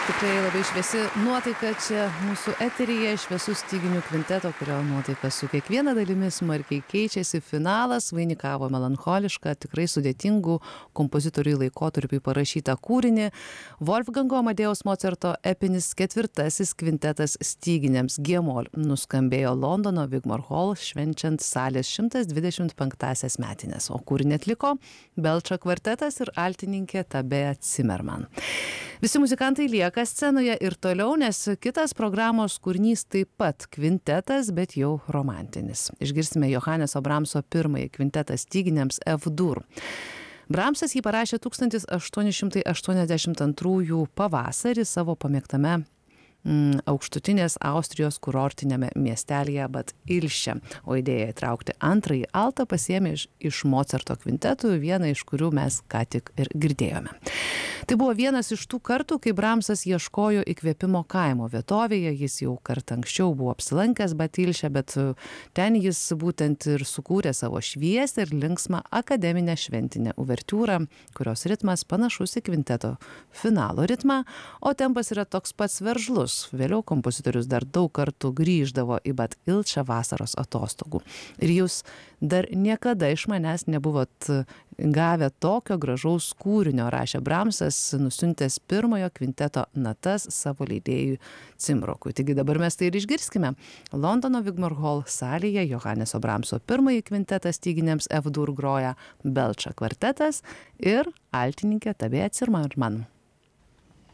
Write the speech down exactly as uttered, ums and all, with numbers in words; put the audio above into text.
Tikrai labai šviesi nuotaika čia mūsų eteryje, šviesus styginių kvinteto, kurio nuotaika su kiekviena dalimi smarkiai keičiasi. Finalas vainikavo melancholišką, tikrai sudėtingų kompozitoriui laikotarpiui parašytą kūrinį. Wolfgango Amadėjaus Mocarto epinis ketvirtasis kvintetas styginiams G-moll nuskambėjo Londono Wigmore Hall švenčiant salės šimtas dvidešimt penktąsias metines, o kūrinį atliko Belča kvartetas ir altininkė Tabea Zimmerman. Visi muzikantai lieka scenoje ir toliau, nes kitas programos kūrinys taip pat kvintetas, bet jau romantinis. Išgirsime Johaneso Bramso pirmąjį kvintetą styginiams F-dur. Bramsas jį parašė tūkstantis aštuoni šimtai aštuoniasdešimt antrųjų pavasarį savo pamėgtame Mm, aukštutinės Austrijos kurortinėme miestelėje Bad Ilsche, o idėją įtraukti antrąjį altą pasiėmė iš, iš Mocarto kvintetų, vieną iš kurių mes ką tik ir girdėjome. Tai buvo vienas iš tų kartų, kai Bramsas ieškojo įkvėpimo kaimo vietovėje, jis jau kartą anksčiau buvo apsilankęs Bad Ilsche, bet ten jis būtent ir sukūrė savo šviesią ir linksmą akademinę šventinę uvertiūrą, kurios ritmas panašus į kvinteto finalo ritmą, o tempas yra toks pats veržlus. Vėliau kompozitorius dar daug kartų grįždavo į Bad Ilsche vasaros atostogų. Ir jūs dar niekada iš manęs nebuvot gavę tokio gražaus kūrinio, rašė Bramsas, nusiuntęs pirmojo kvinteto natas savo leidėjui Cimrokui. Taigi dabar mes tai ir išgirskime. Londono Wigmore Hall salėje Johaneso Bramso pirmąjį kvintetą styginiams F-dur groja Belča kvartetas ir altininkė Tabea Zimmerman.